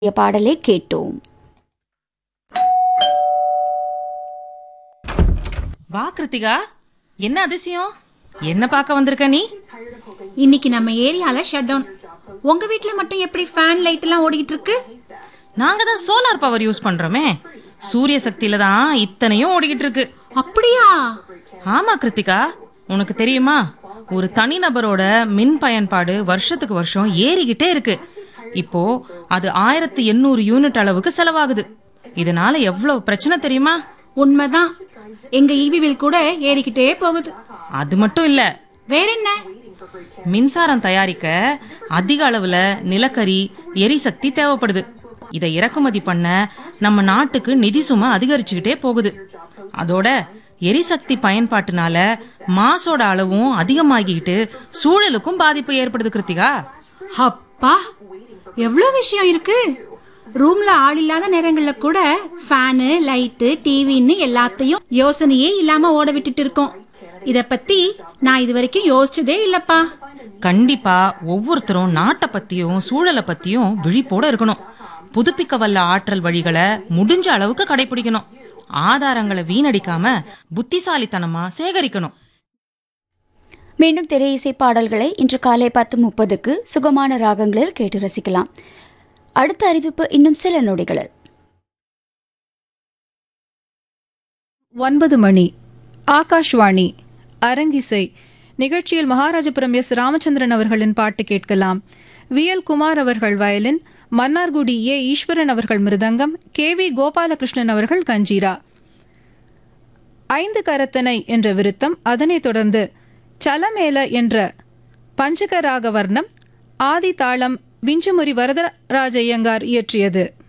பாடலை கேட்டோம். வா கிருத்திகா, என்ன அதிசயம்? என்ன பார்க்க வந்திருக்க நீ? இன்னைக்கு நம்ம ஏரியால ஷட் டவுன். உங்க வீட்ல மட்டும் எப்படி ஃபேன் லைட் எல்லாம் ஓடிட்டு இருக்கு? நாங்க தான் சோலார் பவர் யூஸ் பண்றோமே. சூரிய சக்தியில தான் இத்தனையும் ஓடிக்கிட்டு இருக்கு. அப்படியா? ஆமா கிருத்திகா, உனக்கு தெரியுமா, ஒரு தனிநபரோட மின் பயன்பாடு வருஷத்துக்கு வருஷம் ஏறிக்கிட்டே இருக்கு. இப்போ அது 1800 யூனிட் அளவுக்கு செலவாகுது. இதனால எவ்வளவு பிரச்சனை தெரியுமா? உண்மைதான். எங்க ஈவி பில் கூட ஏறிக்கிட்டே போகுது. அது மட்டும் இல்ல, வேற என்ன? மின்சாரம் தயாரிக்க அதிக அளவுல நிலக்கரி, எரிசக்தி தேவைப்படுது. இதை இறக்குமதி பண்ண நம்ம நாட்டுக்கு நிதி சுமை அதிகரிச்சுக்கிட்டே போகுது. அதோட எரிசக்தி பயன்பாட்டுனால மாசோட அளவும் அதிகமாகிக்கிட்டு சூழலுக்கும் பாதிப்பு ஏற்படுது கிருத்திகா. அப்பா, எவ்வளவு விஷயம் இருக்கு. ரூம்ல ஆள் இல்லாத நேரங்கள்ல கூட ஃபேனு, லைட்டு, டிவின்னு எல்லாத்தையும் யோசனையே இல்லாம ஓட விட்டுட்டு இருக்கோம். இத பத்தி நான் இது வரைக்கும் யோசிச்சதே இல்லப்பா. கண்டிப்பா ஒவ்வொருத்தரும் நாட்டை பத்தியும் சூழலை பத்தியும் விழிப்போட இருக்கணும். புதுப்பிக்க வல்ல ஆற்றல் வழிகளை முடிஞ்ச அளவுக்கு கடைபிடிக்கணும். ஆதாரங்களை வீணடிக்காம புத்திசாலித்தனமா சேகரிக்கணும். மீண்டும் திரை இசை பாடல்களை இன்று காலை 10:30க்கு சுகமான ராகங்களில் கேட்டு ரசிக்கலாம். அடுத்த அறிவிப்பு இன்னும் சில நொடிகளில். 9 மணி. ஆகாஷ்வாணி அரங்கிசை நிகழ்ச்சியில் மகாராஜபுரம் எஸ். ராமச்சந்திரன் அவர்களின் பாட்டு கேட்கலாம். விஎல் குமார் அவர்கள் வயலின், மன்னார்குடி ஏ. ஈஸ்வரன் அவர்கள் மிருதங்கம், KV கோபாலகிருஷ்ணன் அவர்கள் கஞ்சீரா. 5 கரத்தனை என்ற விருத்தம், அதனைத் தொடர்ந்து சலமேல என்ற பஞ்சகராக வர்ணம், ஆதி தாளம் விஞ்சுமுரி வரதராஜையங்கார் இயற்றியது.